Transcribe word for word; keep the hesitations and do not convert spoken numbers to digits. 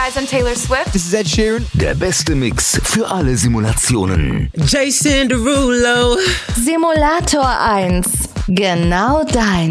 guys, I'm Taylor Swift. This is Ed Sheeran. Der beste Mix für alle Simulationen. Jason Derulo. Simulator eins. Genau dein.